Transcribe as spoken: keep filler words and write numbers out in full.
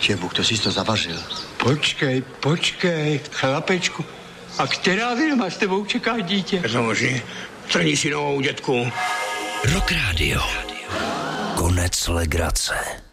Určitě, Bůh, to jsi to zavařil. Počkej, počkej, chlapečku. A která firma s tebou čeká dítě? Samozřejmě, trní si novou, dětku. Rock Radio. Konec legrace.